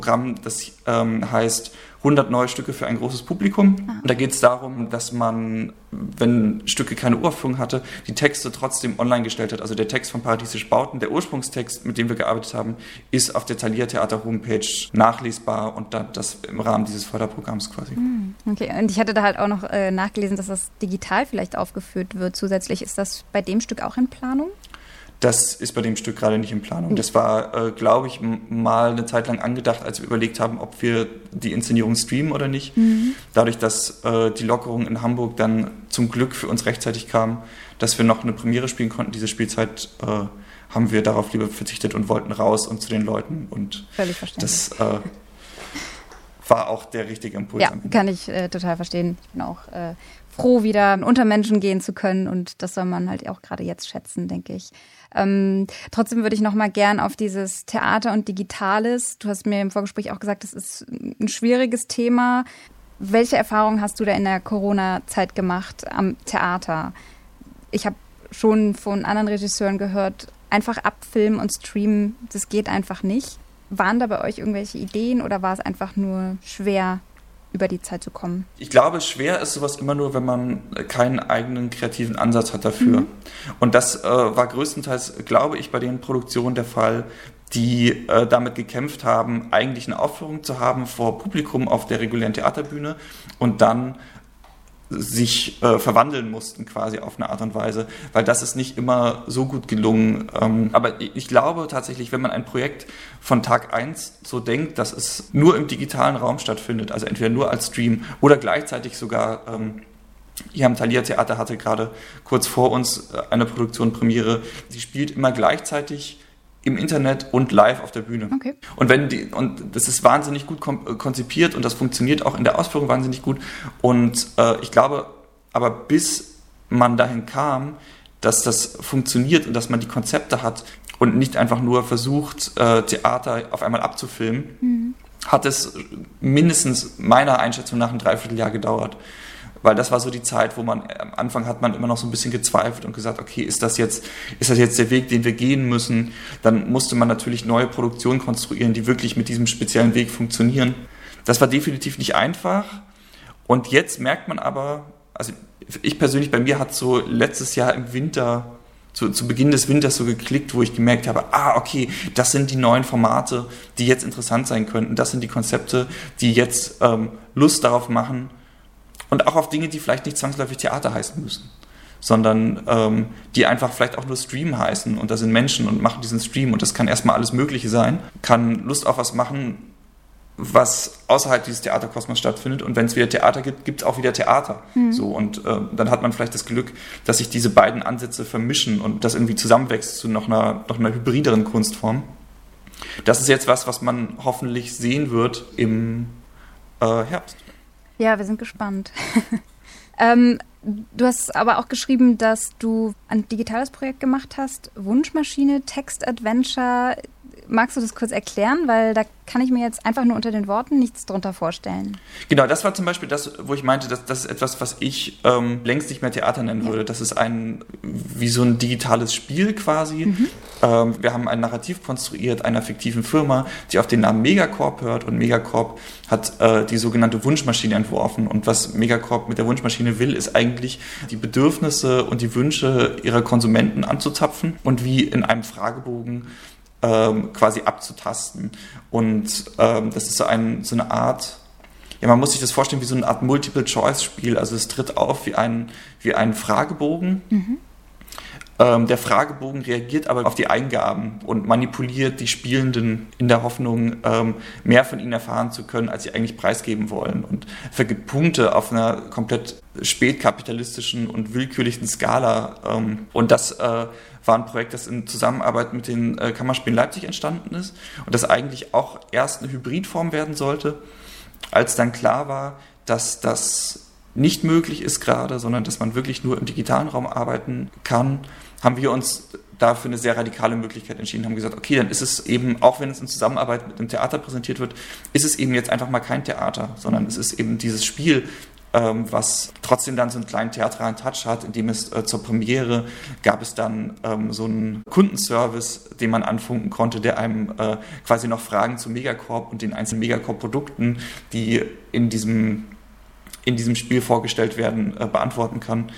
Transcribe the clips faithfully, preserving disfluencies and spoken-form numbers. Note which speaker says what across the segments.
Speaker 1: Programm, das ähm, heißt hundert neue Stücke für ein großes Publikum. Ah. Und da geht es darum, dass man, wenn Stücke keine Uraufführung hatte, die Texte trotzdem online gestellt hat. Also der Text von Paradiesisch Bauten, der Ursprungstext, mit dem wir gearbeitet haben, ist auf der Thalia Theater Homepage nachlesbar und dann das im Rahmen dieses Förderprogramms quasi.
Speaker 2: Okay, und ich hatte da halt auch noch äh, nachgelesen, dass das digital vielleicht aufgeführt wird zusätzlich. Ist das bei dem Stück auch in Planung?
Speaker 1: Das ist bei dem Stück gerade nicht in Planung. Das war, äh, glaube ich, m- mal eine Zeit lang angedacht, als wir überlegt haben, ob wir die Inszenierung streamen oder nicht. Mhm. Dadurch, dass äh, die Lockerung in Hamburg dann zum Glück für uns rechtzeitig kam, dass wir noch eine Premiere spielen konnten, diese Spielzeit, äh, haben wir darauf lieber verzichtet und wollten raus und zu den Leuten. Und
Speaker 2: völlig verständlich.
Speaker 1: Das äh, war auch der richtige Impuls.
Speaker 2: Ja, kann ich äh, total verstehen. Ich bin auch äh, froh, wieder unter Menschen gehen zu können und das soll man halt auch gerade jetzt schätzen, denke ich. Ähm, trotzdem würde ich noch mal gern auf dieses Theater und Digitales. Du hast mir im Vorgespräch auch gesagt, das ist ein schwieriges Thema. Welche Erfahrungen hast du da in der Corona-Zeit gemacht am Theater? Ich habe schon von anderen Regisseuren gehört, einfach abfilmen und streamen, das geht einfach nicht. Waren da bei euch irgendwelche Ideen oder war es einfach nur schwer, über die Zeit zu kommen?
Speaker 1: Ich glaube, schwer ist sowas immer nur, wenn man keinen eigenen kreativen Ansatz hat dafür. Mhm. Und das äh, war größtenteils, glaube ich, bei den Produktionen der Fall, die äh, damit gekämpft haben, eigentlich eine Aufführung zu haben vor Publikum auf der regulären Theaterbühne und dann sich äh, verwandeln mussten quasi auf eine Art und Weise, weil das ist nicht immer so gut gelungen. Ähm, aber ich, ich glaube tatsächlich, wenn man ein Projekt von Tag eins so denkt, dass es nur im digitalen Raum stattfindet, also entweder nur als Stream oder gleichzeitig sogar, ähm, hier am Thalia Theater hatte gerade kurz vor uns eine Produktion Premiere, die spielt immer gleichzeitig im Internet und live auf der Bühne. Okay. Und wenn die, und das ist wahnsinnig gut kom- konzipiert und das funktioniert auch in der Ausführung wahnsinnig gut. Und äh, ich glaube, aber bis man dahin kam, dass das funktioniert und dass man die Konzepte hat und nicht einfach nur versucht, äh, Theater auf einmal abzufilmen, mhm. hat es mindestens meiner Einschätzung nach ein Dreivierteljahr gedauert. Weil das war so die Zeit, wo man, am Anfang hat man immer noch so ein bisschen gezweifelt und gesagt, okay, ist das jetzt, ist das jetzt der Weg, den wir gehen müssen? Dann musste man natürlich neue Produktionen konstruieren, die wirklich mit diesem speziellen Weg funktionieren. Das war definitiv nicht einfach. Und jetzt merkt man aber, also ich persönlich, bei mir hat so letztes Jahr im Winter, zu, zu Beginn des Winters so geklickt, wo ich gemerkt habe, ah, okay, das sind die neuen Formate, die jetzt interessant sein könnten. Das sind die Konzepte, die jetzt ähm, Lust darauf machen, und auch auf Dinge, die vielleicht nicht zwangsläufig Theater heißen müssen, sondern ähm, die einfach vielleicht auch nur Stream heißen. Und da sind Menschen und machen diesen Stream. Und das kann erstmal alles Mögliche sein. Kann Lust auf was machen, was außerhalb dieses Theaterkosmos stattfindet. Und wenn es wieder Theater gibt, gibt es auch wieder Theater. Mhm. So, und äh, dann hat man vielleicht das Glück, dass sich diese beiden Ansätze vermischen und das irgendwie zusammenwächst zu noch einer, noch einer hybrideren Kunstform. Das ist jetzt was, was man hoffentlich sehen wird im äh, Herbst.
Speaker 2: Ja, wir sind gespannt. ähm, du hast aber auch geschrieben, dass du ein digitales Projekt gemacht hast, Wunschmaschine, Text-Adventure. Magst du das kurz erklären? Weil da kann ich mir jetzt einfach nur unter den Worten nichts drunter vorstellen.
Speaker 1: Genau, das war zum Beispiel das, wo ich meinte, dass das ist etwas, was ich ähm, längst nicht mehr Theater nennen ja. würde. Das ist ein, wie so ein digitales Spiel quasi. Mhm. Ähm, wir haben ein Narrativ konstruiert einer fiktiven Firma, die auf den Namen Megacorp hört. Und Megacorp hat äh, die sogenannte Wunschmaschine entworfen. Und was Megacorp mit der Wunschmaschine will, ist eigentlich die Bedürfnisse und die Wünsche ihrer Konsumenten anzuzapfen und wie in einem Fragebogen Ähm, quasi abzutasten. Und ähm, das ist so, ein, so eine Art, ja, man muss sich das vorstellen wie so eine Art Multiple-Choice-Spiel. Also es tritt auf wie ein, wie ein Fragebogen. Mhm. Ähm, der Fragebogen reagiert aber auf die Eingaben und manipuliert die Spielenden in der Hoffnung, ähm, mehr von ihnen erfahren zu können, als sie eigentlich preisgeben wollen. Und vergibt Punkte auf einer komplett spätkapitalistischen und willkürlichen Skala. Ähm, und das äh, war ein Projekt, das in Zusammenarbeit mit den äh, Kammerspielen Leipzig entstanden ist und das eigentlich auch erst eine Hybridform werden sollte, als dann klar war, dass das nicht möglich ist gerade, sondern dass man wirklich nur im digitalen Raum arbeiten kann, haben wir uns dafür eine sehr radikale Möglichkeit entschieden, haben gesagt, okay, dann ist es eben, auch wenn es in Zusammenarbeit mit dem Theater präsentiert wird, ist es eben jetzt einfach mal kein Theater, sondern es ist eben dieses Spiel ähm, was trotzdem dann so einen kleinen theatralen Touch hat, indem es äh, zur Premiere gab es dann ähm, so einen Kundenservice, den man anfunken konnte, der einem äh, quasi noch Fragen zu Megacorp und den einzelnen Megacorp-Produkten, die in diesem, in diesem Spiel vorgestellt werden, äh, beantworten kann.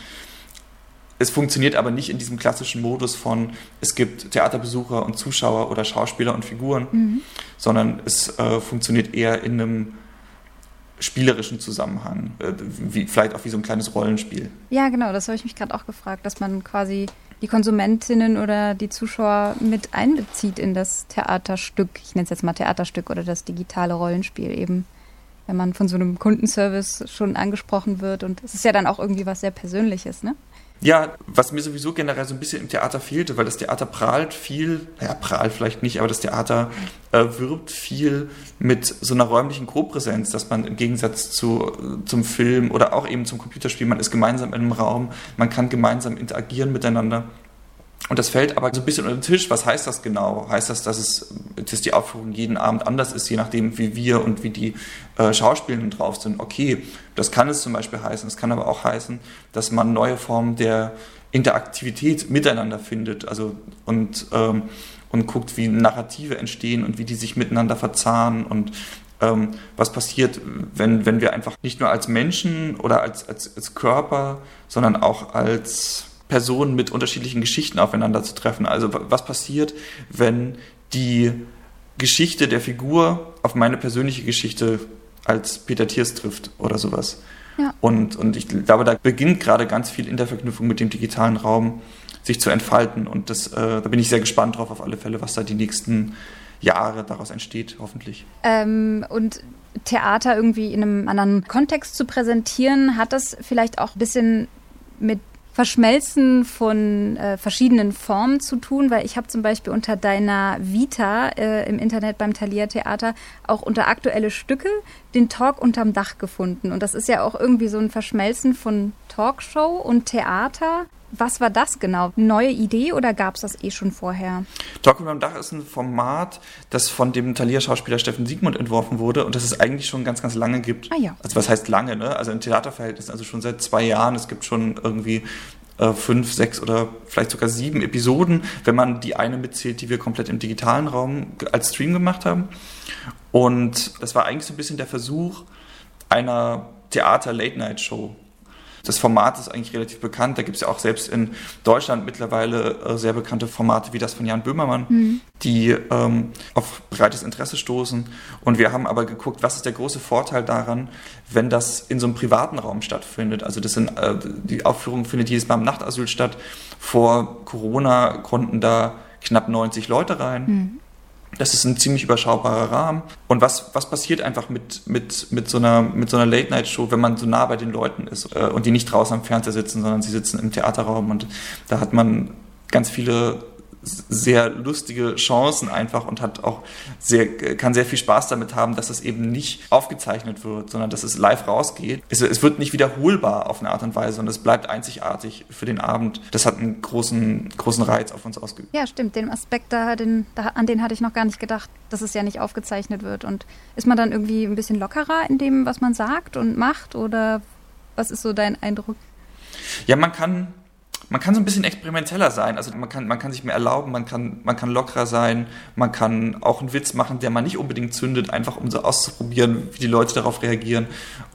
Speaker 1: Es funktioniert aber nicht in diesem klassischen Modus von, es gibt Theaterbesucher und Zuschauer oder Schauspieler und Figuren, mhm. sondern es äh, funktioniert eher in einem spielerischen Zusammenhang, äh, wie, vielleicht auch wie so ein kleines Rollenspiel.
Speaker 2: Ja, genau, das habe ich mich gerade auch gefragt, dass man quasi die Konsumentinnen oder die Zuschauer mit einbezieht in das Theaterstück, ich nenne es jetzt mal Theaterstück oder das digitale Rollenspiel eben, wenn man von so einem Kundenservice schon angesprochen wird und es ist ja dann auch irgendwie was sehr Persönliches, ne?
Speaker 1: Ja, was mir sowieso generell so ein bisschen im Theater fehlte, weil das Theater prahlt viel, naja, prahlt vielleicht nicht, aber das Theater äh, wirbt viel mit so einer räumlichen Co-Präsenz, dass man im Gegensatz zu, zum Film oder auch eben zum Computerspiel, man ist gemeinsam in einem Raum, man kann gemeinsam interagieren miteinander. Und das fällt aber so ein bisschen unter den Tisch. Was heißt das genau? Heißt das, dass es dass die Aufführung jeden Abend anders ist, je nachdem, wie wir und wie die äh, Schauspielenden drauf sind? Okay, das kann es zum Beispiel heißen. Es kann aber auch heißen, dass man neue Formen der Interaktivität miteinander findet, also und, ähm, und guckt, wie Narrative entstehen und wie die sich miteinander verzahnen und ähm, was passiert, wenn, wenn wir einfach nicht nur als Menschen oder als, als, als Körper, sondern auch als Personen mit unterschiedlichen Geschichten aufeinander zu treffen. Also was passiert, wenn die Geschichte der Figur auf meine persönliche Geschichte als Peter Thiers trifft oder sowas. Ja. Und, und ich glaube, da beginnt gerade ganz viel in der Verknüpfung mit dem digitalen Raum sich zu entfalten. Und das, äh, da bin ich sehr gespannt drauf auf alle Fälle, was da die nächsten Jahre daraus entsteht, hoffentlich.
Speaker 2: Ähm, und Theater irgendwie in einem anderen Kontext zu präsentieren, hat das vielleicht auch ein bisschen mit Verschmelzen von äh, verschiedenen Formen zu tun, weil ich habe zum Beispiel unter deiner Vita äh, im Internet beim Thalia Theater auch unter aktuelle Stücke den Talk unterm Dach gefunden. Und das ist ja auch irgendwie so ein Verschmelzen von Talkshow und Theater. Was war das genau? Eine neue Idee oder gab es das eh schon vorher?
Speaker 1: Talk unterm Dach ist ein Format, das von dem Thalia-Schauspieler Steffen Siegmund entworfen wurde und das es eigentlich schon ganz, ganz lange gibt.
Speaker 2: Ah ja.
Speaker 1: Also was heißt lange, ne? Also in Theaterverhältnissen, also schon seit zwei Jahren. Es gibt schon irgendwie äh, fünf, sechs oder vielleicht sogar sieben Episoden, wenn man die eine mitzählt, die wir komplett im digitalen Raum als Stream gemacht haben. Und das war eigentlich so ein bisschen der Versuch einer Theater-Late-Night-Show. Das Format ist eigentlich relativ bekannt. Da gibt es ja auch selbst in Deutschland mittlerweile äh, sehr bekannte Formate wie das von Jan Böhmermann, mhm. die ähm, auf breites Interesse stoßen. Und wir haben aber geguckt, was ist der große Vorteil daran, wenn das in so einem privaten Raum stattfindet. Also das sind, äh, die Aufführung findet jedes Mal im Nachtasyl statt. Vor Corona konnten da knapp neunzig Leute rein. Mhm. Das ist ein ziemlich überschaubarer Rahmen. Und was, was passiert einfach mit, mit, mit so einer, mit so einer Late-Night-Show, wenn man so nah bei den Leuten ist äh, und die nicht draußen am Fernseher sitzen, sondern sie sitzen im Theaterraum und da hat man ganz viele sehr lustige Chancen einfach und hat auch sehr, kann sehr viel Spaß damit haben, dass es eben nicht aufgezeichnet wird, sondern dass es live rausgeht. Es, es wird nicht wiederholbar auf eine Art und Weise und es bleibt einzigartig für den Abend. Das hat einen großen, großen Reiz auf uns ausgeübt.
Speaker 2: Ja, stimmt. Den Aspekt, da, den, da, an den hatte ich noch gar nicht gedacht, dass es ja nicht aufgezeichnet wird. Und ist man dann irgendwie ein bisschen lockerer in dem, was man sagt und macht? Oder was ist so dein Eindruck?
Speaker 1: Ja, man kann... Man kann so ein bisschen experimenteller sein, also man kann, man kann sich mehr erlauben, man kann, man kann lockerer sein, man kann auch einen Witz machen, der man nicht unbedingt zündet, einfach um so auszuprobieren, wie die Leute darauf reagieren.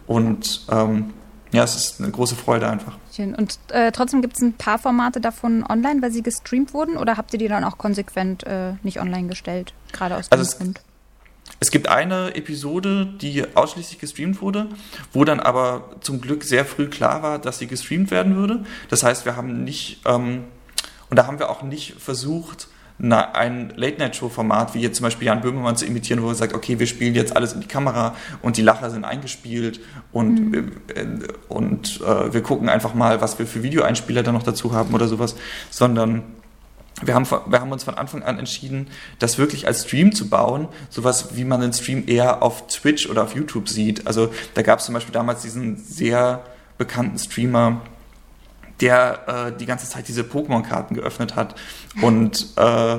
Speaker 1: Und ähm, ja, es ist eine große Freude einfach.
Speaker 2: Schön. Und äh, trotzdem gibt es ein paar Formate davon online, weil sie gestreamt wurden, oder habt ihr die dann auch konsequent äh, nicht online gestellt, gerade aus dem
Speaker 1: also
Speaker 2: Grund?
Speaker 1: Es gibt eine Episode, die ausschließlich gestreamt wurde, wo dann aber zum Glück sehr früh klar war, dass sie gestreamt werden würde. Das heißt, wir haben nicht, ähm, und da haben wir auch nicht versucht, na, ein Late-Night-Show-Format, wie jetzt zum Beispiel Jan Böhmermann zu imitieren, wo er sagt, okay, wir spielen jetzt alles in die Kamera und die Lacher sind eingespielt und, mhm. äh, und äh, wir gucken einfach mal, was wir für Videoeinspieler dann noch dazu haben oder sowas, sondern Wir haben, wir haben uns von Anfang an entschieden, das wirklich als Stream zu bauen, sowas wie man den Stream eher auf Twitch oder auf YouTube sieht. Also da gab es zum Beispiel damals diesen sehr bekannten Streamer, der äh, die ganze Zeit diese Pokémon-Karten geöffnet hat und, äh,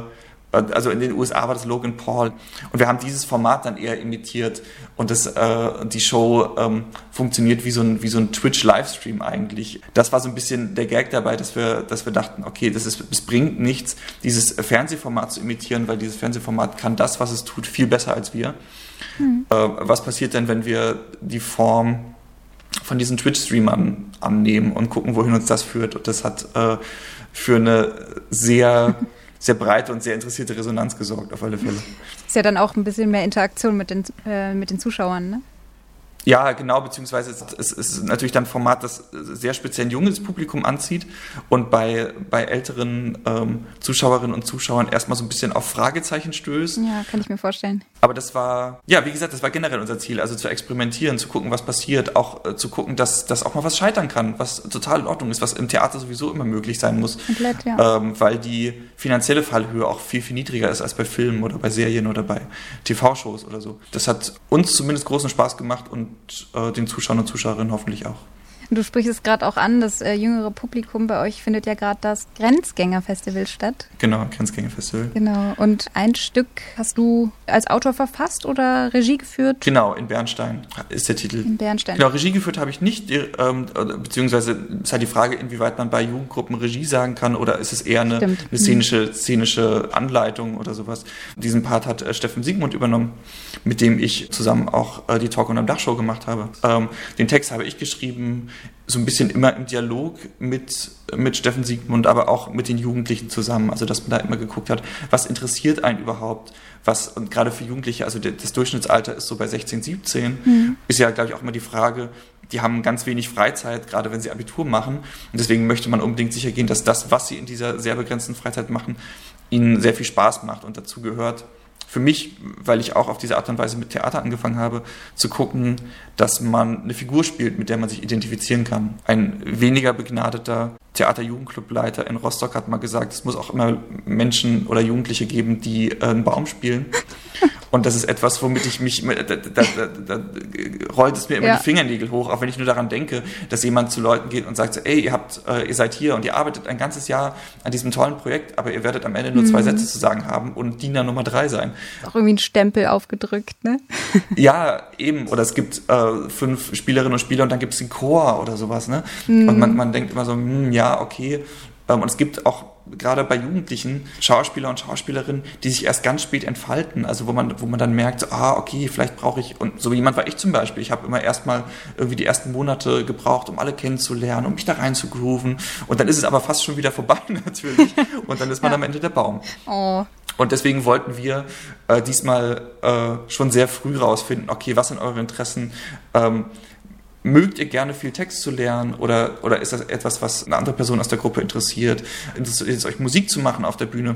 Speaker 1: Also in den U S A war das Logan Paul. Und wir haben dieses Format dann eher imitiert. Und das, äh, die Show ähm, funktioniert wie so ein, wie so ein Twitch-Livestream eigentlich. Das war so ein bisschen der Gag dabei, dass wir, dass wir dachten, okay, das ist, es bringt nichts, dieses Fernsehformat zu imitieren, weil dieses Fernsehformat kann das, was es tut, viel besser als wir. Mhm. Äh, was passiert denn, wenn wir die Form von diesen Twitch-Streamern annehmen und gucken, wohin uns das führt? Und das hat äh, für eine sehr... sehr breite und sehr interessierte Resonanz gesorgt, auf alle Fälle.
Speaker 2: Ist ja dann auch ein bisschen mehr Interaktion mit den, äh, mit den Zuschauern, ne?
Speaker 1: Ja, genau, beziehungsweise es, es ist natürlich dann ein Format, das sehr speziell ein junges Publikum anzieht und bei, bei älteren ähm, Zuschauerinnen und Zuschauern erstmal so ein bisschen auf Fragezeichen stößt.
Speaker 2: Ja, kann ich mir vorstellen.
Speaker 1: Aber das war, ja, wie gesagt, das war generell unser Ziel, also zu experimentieren, zu gucken, was passiert, auch äh, zu gucken, dass, dass auch mal was scheitern kann, was total in Ordnung ist, was im Theater sowieso immer möglich sein muss.
Speaker 2: Komplett, ja.
Speaker 1: Ähm, weil die finanzielle Fallhöhe auch viel, viel niedriger ist als bei Filmen oder bei Serien oder bei T V-Shows oder so. Das hat uns zumindest großen Spaß gemacht und äh, den Zuschauern und Zuschauerinnen hoffentlich auch.
Speaker 2: Du sprichst es gerade auch an, das äh, jüngere Publikum, bei euch findet ja gerade das Grenzgänger-Festival statt.
Speaker 1: Genau, Grenzgänger-Festival.
Speaker 2: Genau, und ein Stück hast du als Autor verfasst oder Regie geführt?
Speaker 1: Genau, in Bernstein ist der Titel.
Speaker 2: In Bernstein.
Speaker 1: Genau, Regie geführt habe ich nicht, ähm, beziehungsweise ist halt die Frage, inwieweit man bei Jugendgruppen Regie sagen kann oder ist es eher eine, eine szenische, szenische Anleitung oder sowas. Diesen Part hat äh, Steffen Siegmund übernommen, mit dem ich zusammen auch äh, die Talk unterm Dach Show gemacht habe. Ähm, den Text habe ich geschrieben, so ein bisschen immer im Dialog mit, mit Steffen Siegmund, aber auch mit den Jugendlichen zusammen. Also dass man da immer geguckt hat, was interessiert einen überhaupt? Was, und gerade für Jugendliche, also das Durchschnittsalter ist so bei sechzehn, siebzehn, mhm. ist ja, glaube ich, auch immer die Frage, die haben ganz wenig Freizeit, gerade wenn sie Abitur machen. Und deswegen möchte man unbedingt sicher gehen, dass das, was sie in dieser sehr begrenzten Freizeit machen, ihnen sehr viel Spaß macht. Und dazu gehört für mich, weil ich auch auf diese Art und Weise mit Theater angefangen habe, zu gucken, dass man eine Figur spielt, mit der man sich identifizieren kann. Ein weniger begnadeter Theater-Jugendclubleiter in Rostock hat mal gesagt, es muss auch immer Menschen oder Jugendliche geben, die äh, einen Baum spielen. Und das ist etwas, womit ich mich, da, da, da, da rollt es mir immer ja. die Fingernägel hoch, auch wenn ich nur daran denke, dass jemand zu Leuten geht und sagt so, ey, ihr habt, äh, ihr seid hier und ihr arbeitet ein ganzes Jahr an diesem tollen Projekt, aber ihr werdet am Ende nur mhm. zwei Sätze zu sagen haben und D I N A Nummer drei sein.
Speaker 2: Auch irgendwie ein Stempel aufgedrückt, ne?
Speaker 1: Ja, eben. Oder es gibt äh, fünf Spielerinnen und Spieler und dann gibt es den Chor oder sowas, ne? Mhm. Und man, man denkt immer so, hm, ja, okay. Ähm, und es gibt auch gerade bei Jugendlichen Schauspieler und Schauspielerinnen, die sich erst ganz spät entfalten, also wo man, wo man dann merkt, so, ah, okay, vielleicht brauche ich, und so jemand war ich zum Beispiel, ich habe immer erstmal irgendwie die ersten Monate gebraucht, um alle kennenzulernen, um mich da rein zu grooven, und dann ist es aber fast schon wieder vorbei natürlich, und dann ist man ja. am Ende der Baum.
Speaker 2: Oh.
Speaker 1: Und deswegen wollten wir äh, diesmal äh, schon sehr früh rausfinden, okay, was sind eure Interessen, ähm, mögt ihr gerne viel Text zu lernen oder, oder ist das etwas, was eine andere Person aus der Gruppe interessiert? Interessiert es euch, Musik zu machen auf der Bühne?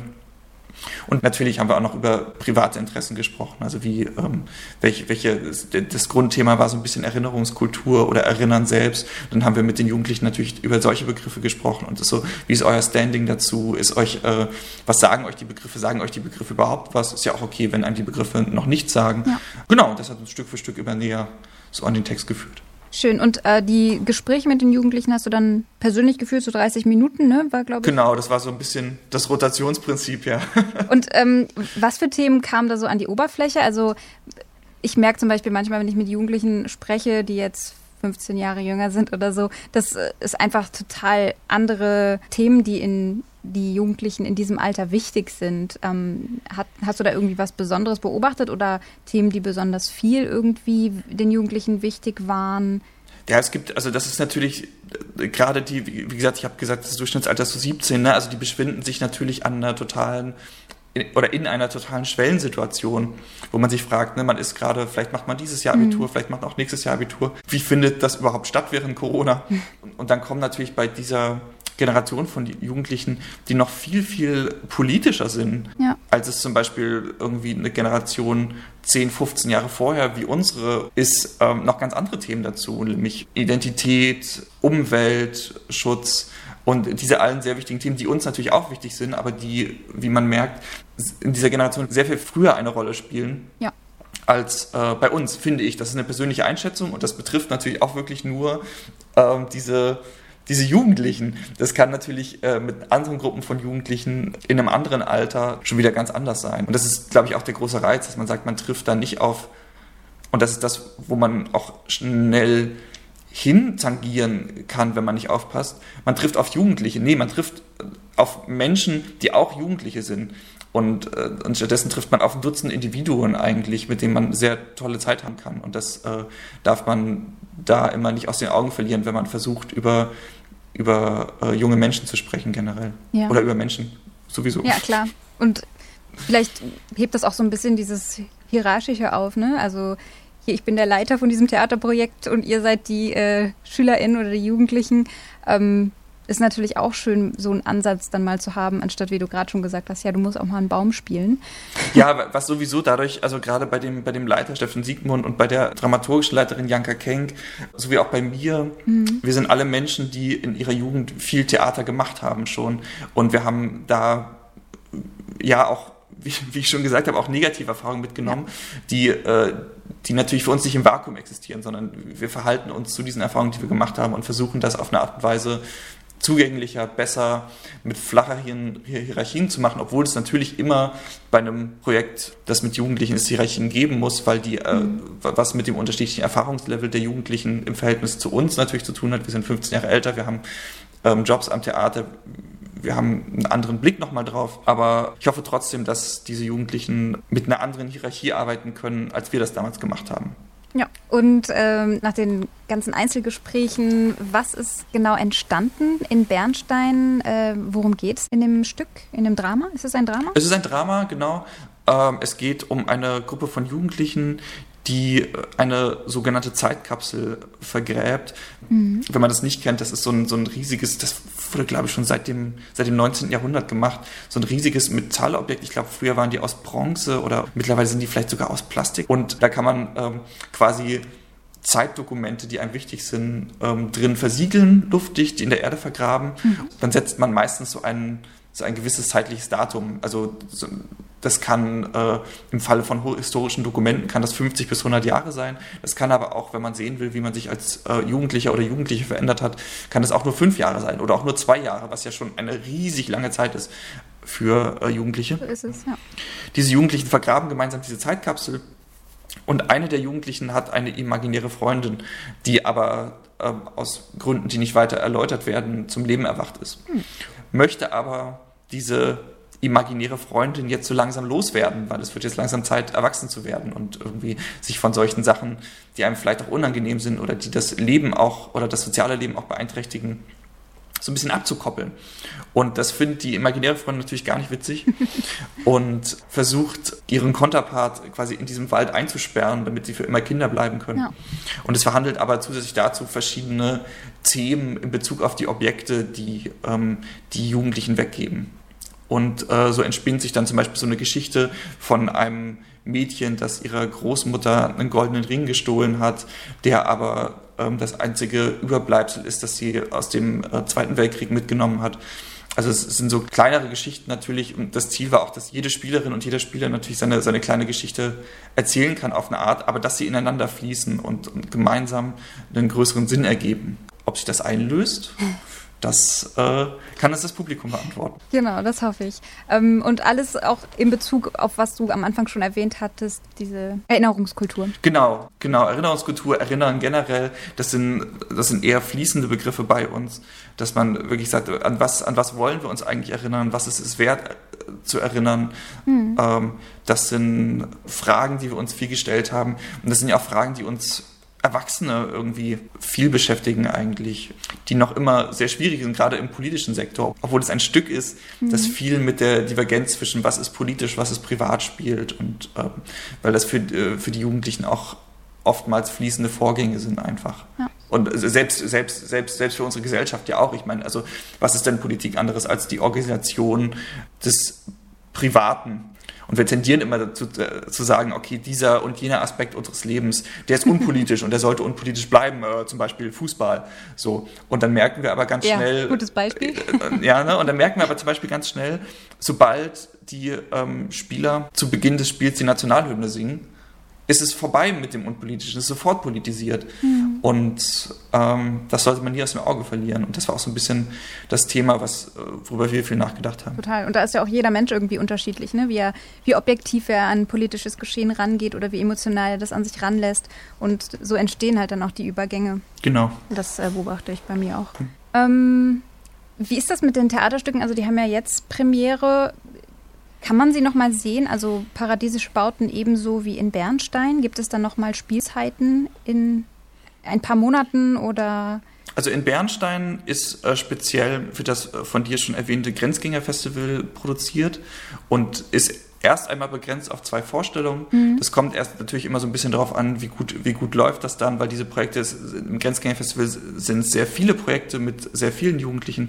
Speaker 1: Und natürlich haben wir auch noch über private Interessen gesprochen, also wie, ähm, welche, welche, das Grundthema war so ein bisschen Erinnerungskultur oder Erinnern selbst. Dann haben wir mit den Jugendlichen natürlich über solche Begriffe gesprochen und das so, wie ist euer Standing dazu? Ist euch, äh, was sagen euch die Begriffe? Sagen euch die Begriffe überhaupt was? Ist ja auch okay, wenn einem die Begriffe noch nichts sagen. Ja. Genau, das hat uns Stück für Stück immer näher so an den Text geführt.
Speaker 2: Schön. Und äh, die Gespräche mit den Jugendlichen hast du dann persönlich geführt, so dreißig Minuten, ne? War, glaube ich.
Speaker 1: Genau, das war so ein bisschen das Rotationsprinzip, ja.
Speaker 2: Und ähm, was für Themen kamen da so an die Oberfläche? Also ich merke zum Beispiel manchmal, wenn ich mit Jugendlichen spreche, die jetzt fünfzehn Jahre jünger sind oder so, das ist einfach total andere Themen, die in die Jugendlichen in diesem Alter wichtig sind. Ähm, hat, hast du da irgendwie was Besonderes beobachtet oder Themen, die besonders viel irgendwie den Jugendlichen wichtig waren?
Speaker 1: Ja, es gibt, also das ist natürlich äh, gerade die, wie, wie gesagt, ich habe gesagt, das Durchschnittsalter ist so siebzehn, ne? Also die befinden sich natürlich an einer totalen in, oder in einer totalen Schwellensituation, wo man sich fragt, ne, man ist gerade, vielleicht macht man dieses Jahr Abitur, mhm. vielleicht macht man auch nächstes Jahr Abitur. Wie findet das überhaupt statt während Corona? Mhm. Und, und dann kommen natürlich bei dieser Generation von Jugendlichen, die noch viel, viel politischer sind, ja. als es zum Beispiel irgendwie eine Generation zehn, fünfzehn Jahre vorher wie unsere ist, ähm, noch ganz andere Themen dazu, nämlich Identität, Umwelt, Schutz und diese allen sehr wichtigen Themen, die uns natürlich auch wichtig sind, aber die, wie man merkt, in dieser Generation sehr viel früher eine Rolle spielen. Ja. Als äh, bei uns, finde ich. Das ist eine persönliche Einschätzung und das betrifft natürlich auch wirklich nur ähm, diese diese Jugendlichen, das kann natürlich äh, mit anderen Gruppen von Jugendlichen in einem anderen Alter schon wieder ganz anders sein. Und das ist, glaube ich, auch der große Reiz, dass man sagt, man trifft da nicht auf, und das ist das, wo man auch schnell hintangieren kann, wenn man nicht aufpasst. Man trifft auf Jugendliche. Nee, man trifft auf Menschen, die auch Jugendliche sind. Und, äh, und stattdessen trifft man auf ein Dutzend Individuen eigentlich, mit denen man sehr tolle Zeit haben kann. Und das äh, darf man da immer nicht aus den Augen verlieren, wenn man versucht, über, über äh, junge Menschen zu sprechen generell. Ja. Oder über Menschen sowieso.
Speaker 2: Ja, klar. Und vielleicht hebt das auch so ein bisschen dieses Hierarchische auf, ne? Also hier, ich bin der Leiter von diesem Theaterprojekt und ihr seid die äh, SchülerInnen oder die Jugendlichen. Ähm, ist natürlich auch schön, so einen Ansatz dann mal zu haben, anstatt, wie du gerade schon gesagt hast, ja, du musst auch mal einen Baum spielen.
Speaker 1: Ja, was sowieso dadurch, also gerade bei dem, bei dem Leiter Steffen Siegmund und bei der dramaturgischen Leiterin Janka Kenk, sowie auch bei mir, mhm. wir sind alle Menschen, die in ihrer Jugend viel Theater gemacht haben schon. Und wir haben da ja auch, wie, wie ich schon gesagt habe, auch negative Erfahrungen mitgenommen, ja. die, äh, die natürlich für uns nicht im Vakuum existieren, sondern wir verhalten uns zu diesen Erfahrungen, die wir gemacht haben und versuchen das auf eine Art und Weise zugänglicher, besser, mit flacheren Hierarchien zu machen, obwohl es natürlich immer bei einem Projekt, das mit Jugendlichen ist, Hierarchien geben muss, weil die, mhm. äh, was mit dem unterschiedlichen Erfahrungslevel der Jugendlichen im Verhältnis zu uns natürlich zu tun hat. Wir sind fünfzehn Jahre älter, wir haben ähm, Jobs am Theater, wir haben einen anderen Blick nochmal drauf, aber ich hoffe trotzdem, dass diese Jugendlichen mit einer anderen Hierarchie arbeiten können, als wir das damals gemacht haben.
Speaker 2: Ja, und ähm, nach den ganzen Einzelgesprächen, was ist genau entstanden in Bernstein? Äh, worum geht es in dem Stück, in dem Drama? Ist es ein Drama?
Speaker 1: Es ist ein Drama, genau. Ähm, es geht um eine Gruppe von Jugendlichen, die eine sogenannte Zeitkapsel vergräbt. Mhm. Wenn man das nicht kennt, das ist so ein, so ein riesiges, das wurde, glaube ich, schon seit dem, seit dem neunzehnten Jahrhundert gemacht, so ein riesiges Metallobjekt. Ich glaube, früher waren die aus Bronze oder mittlerweile sind die vielleicht sogar aus Plastik. Und da kann man ähm, quasi Zeitdokumente, die einem wichtig sind, ähm, drin versiegeln, luftdicht, die in der Erde vergraben. Mhm. Dann setzt man meistens so ein, so ein gewisses zeitliches Datum. Also so, das kann äh, im Falle von historischen Dokumenten kann das fünfzig bis hundert Jahre sein. Das kann aber auch, wenn man sehen will, wie man sich als äh, Jugendlicher oder Jugendliche verändert hat, kann das auch nur fünf Jahre sein oder auch nur zwei Jahre, was ja schon eine riesig lange Zeit ist für äh, Jugendliche.
Speaker 2: So ist es, ja.
Speaker 1: Diese Jugendlichen vergraben gemeinsam diese Zeitkapsel und eine der Jugendlichen hat eine imaginäre Freundin, die aber äh, aus Gründen, die nicht weiter erläutert werden, zum Leben erwacht ist. Hm. Möchte aber diese imaginäre Freundin jetzt so langsam loswerden, weil es wird jetzt langsam Zeit, erwachsen zu werden und irgendwie sich von solchen Sachen, die einem vielleicht auch unangenehm sind oder die das Leben auch oder das soziale Leben auch beeinträchtigen, so ein bisschen abzukoppeln. Und das findet die imaginäre Freundin natürlich gar nicht witzig und versucht, ihren Konterpart quasi in diesem Wald einzusperren, damit sie für immer Kinder bleiben können. Ja. Und es verhandelt aber zusätzlich dazu verschiedene Themen in Bezug auf die Objekte, die ähm, die Jugendlichen weggeben. Und äh, so entspinnt sich dann zum Beispiel so eine Geschichte von einem Mädchen, das ihrer Großmutter einen goldenen Ring gestohlen hat, der aber ähm, das einzige Überbleibsel ist, das sie aus dem äh, Zweiten Weltkrieg mitgenommen hat. Also es sind so kleinere Geschichten natürlich und das Ziel war auch, dass jede Spielerin und jeder Spieler natürlich seine, seine kleine Geschichte erzählen kann auf eine Art, aber dass sie ineinander fließen und, und gemeinsam einen größeren Sinn ergeben. Ob sich das einlöst? Das äh, kann uns das Publikum beantworten.
Speaker 2: Genau, das hoffe ich. Ähm, und alles auch in Bezug auf, was du am Anfang schon erwähnt hattest, diese Erinnerungskultur.
Speaker 1: Genau, genau. Erinnerungskultur, Erinnern generell, das sind, das sind eher fließende Begriffe bei uns, dass man wirklich sagt, an was, an was wollen wir uns eigentlich erinnern, was ist es wert äh, zu erinnern. Mhm. Ähm, das sind Fragen, die wir uns viel gestellt haben. Und das sind ja auch Fragen, die uns Erwachsene irgendwie viel beschäftigen eigentlich, die noch immer sehr schwierig sind, gerade im politischen Sektor, obwohl es ein Stück ist, mhm. das viel mit der Divergenz zwischen was ist politisch, was ist privat spielt und ähm, weil das für, äh, für die Jugendlichen auch oftmals fließende Vorgänge sind einfach. Ja. Und selbst, selbst, selbst, selbst für unsere Gesellschaft ja auch. Ich meine, also was ist denn Politik anderes als die Organisation des Privaten? Und wir tendieren immer dazu äh, zu sagen, okay, dieser und jener Aspekt unseres Lebens, der ist unpolitisch und der sollte unpolitisch bleiben, äh, zum Beispiel Fußball. So. Und dann merken wir aber ganz
Speaker 2: ja,
Speaker 1: schnell...
Speaker 2: gutes Beispiel.
Speaker 1: Äh, äh, ja, ne? Und dann merken wir aber zum Beispiel ganz schnell, sobald die ähm, Spieler zu Beginn des Spiels die Nationalhymne singen, ist es vorbei mit dem Unpolitischen, es ist sofort politisiert.
Speaker 2: Mhm.
Speaker 1: Und ähm, das sollte man nie aus dem Auge verlieren. Und das war auch so ein bisschen das Thema, was, worüber wir viel nachgedacht haben.
Speaker 2: Total. Und da ist ja auch jeder Mensch irgendwie unterschiedlich, ne? Wie er, wie objektiv er an politisches Geschehen rangeht oder wie emotional er das an sich ranlässt. Und so entstehen halt dann auch die Übergänge.
Speaker 1: Genau.
Speaker 2: Das äh, beobachte ich bei mir auch. Mhm. Ähm, wie ist das mit den Theaterstücken? Also die haben ja jetzt Premiere. Kann man sie noch mal sehen? Also Paradiesische Bauten ebenso wie in Bernstein? Gibt es dann noch mal Spielzeiten in ein paar Monaten oder?
Speaker 1: Also in Bernstein ist äh, speziell für das äh, von dir schon erwähnte Grenzgängerfestival produziert und ist erst einmal begrenzt auf zwei Vorstellungen. Mhm. Das kommt erst natürlich immer so ein bisschen darauf an, wie gut, wie gut läuft das dann, weil diese Projekte, im Grenzgängerfestival sind sehr viele Projekte mit sehr vielen Jugendlichen